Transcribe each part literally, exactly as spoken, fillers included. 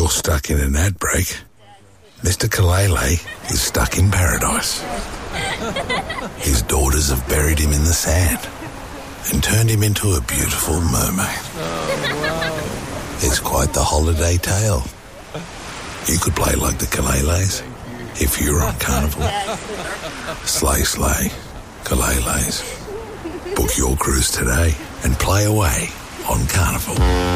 you're stuck in an ad break, Mister Kalele is stuck in paradise. His daughters have buried him in the sand and turned him into a beautiful mermaid. Oh, wow. It's quite the holiday tale. You could play like the Kaleles if you were on Carnival. Slay, slay, Kaleles. Book your cruise today and play away on Carnival.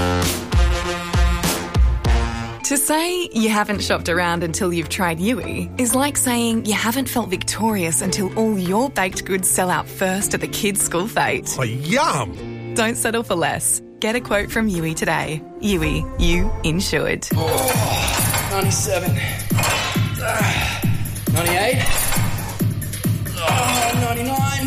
To say you haven't shopped around until you've tried Yui is like saying you haven't felt victorious until all your baked goods sell out first at the kids' school fete. Oh, yum! Don't settle for less. Get a quote from Yui today. Yui, you insured. Oh, ninety-seven. Uh, ninety-eight. Oh, ninety-nine.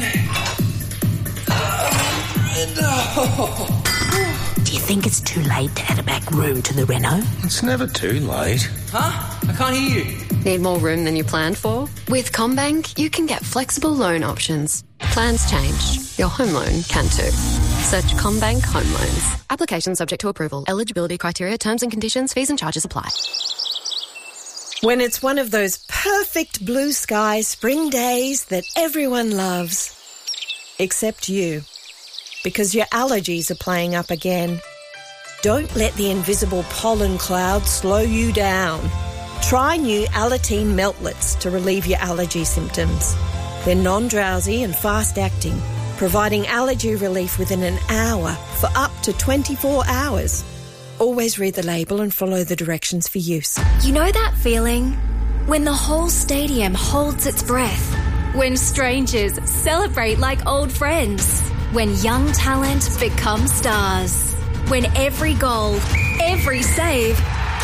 Oh. Do you think it's too late to add a back room to the reno? It's never too late. Huh? I can't hear you. Need more room than you planned for? With CommBank, you can get flexible loan options. Plans change. Your home loan can too. Search CommBank Home Loans. Application subject to approval. Eligibility criteria, terms and conditions, fees and charges apply. When it's one of those perfect blue sky spring days that everyone loves. Except you. Because your allergies are playing up again. Don't let the invisible pollen cloud slow you down. Try new Alateen Meltlets to relieve your allergy symptoms. They're non-drowsy and fast-acting, providing allergy relief within an hour for up to twenty-four hours. Always read the label and follow the directions for use. You know that feeling? When the whole stadium holds its breath. When strangers celebrate like old friends. When young talent becomes stars. When every goal, every save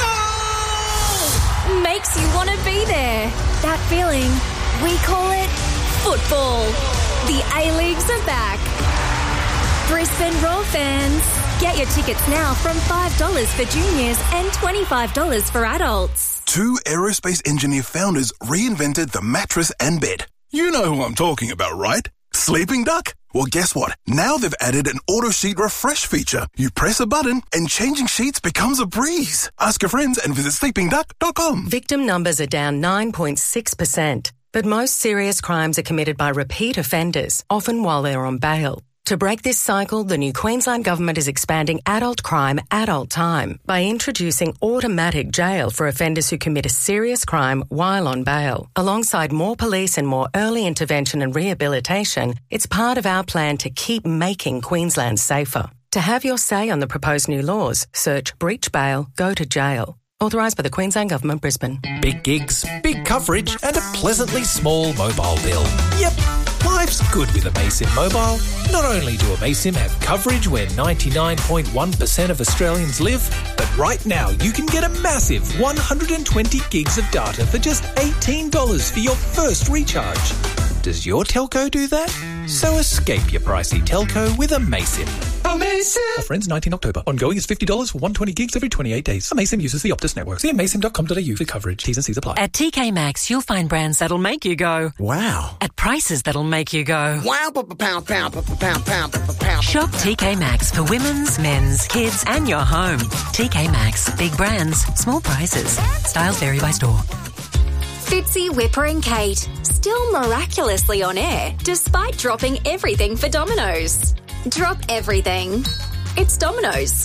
oh! makes you want to be there. That feeling, we call it football. The A-Leagues are back. Brisbane Roar fans, get your tickets now from five dollars for juniors and twenty-five dollars for adults. Two aerospace engineer founders reinvented the mattress and bed. You know who I'm talking about, right? Sleeping Duck? Well, guess what? Now they've added an auto sheet refresh feature. You press a button and changing sheets becomes a breeze. Ask your friends and visit sleeping duck dot com. Victim numbers are down nine point six percent, but most serious crimes are committed by repeat offenders, often while they're on bail. To break this cycle, the new Queensland Government is expanding adult crime, adult time by introducing automatic jail for offenders who commit a serious crime while on bail. Alongside more police and more early intervention and rehabilitation, it's part of our plan to keep making Queensland safer. To have your say on the proposed new laws, search breach bail, go to jail. Authorised by the Queensland Government, Brisbane. Big gigs, big coverage and a pleasantly small mobile bill. Yep, life's good with Amaysim Mobile. Not only do Amaysim have coverage where ninety-nine point one percent of Australians live, but right now you can get a massive one hundred twenty gigs of data for just eighteen dollars for your first recharge. Does your telco do that? So escape your pricey telco with Amaysim. Amaysim! Offer ends nineteenth October. Ongoing is fifty dollars for one hundred twenty gigs every twenty-eight days. Amaysim uses the Optus network. See amaysim dot com dot a u for coverage. T's and C's apply. At T K Maxx, you'll find brands that'll make you go, wow. At prices that'll make you go, wow, pound, pound, pound, pound, pound, pound. Shop T K Maxx for women's, men's, kids and your home. T K Maxx. Big brands, small prices. Styles vary by store. Fitzy, Whipper and Kate, still miraculously on air despite dropping everything for Domino's. Drop everything. It's Domino's.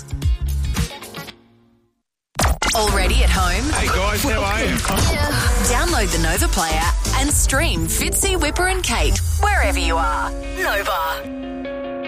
Already at home? Hey guys, how are you? Download the Nova Player and stream Fitzy, Whipper and Kate wherever you are. Nova.